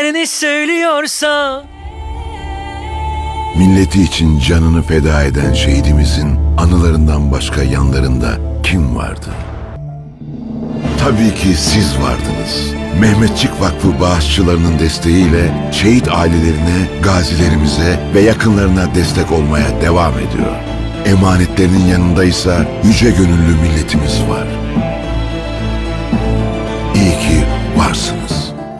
her ne söylüyorsa. Milleti için canını feda eden şehidimizin anılarından başka yanlarında kim vardı? Tabii ki siz vardınız. Mehmetçik Vakfı bağışçılarının desteğiyle şehit ailelerine, gazilerimize ve yakınlarına destek olmaya devam ediyor. Emanetlerinin yanındaysa yüce gönüllü milletimiz var. İyi ki varsınız.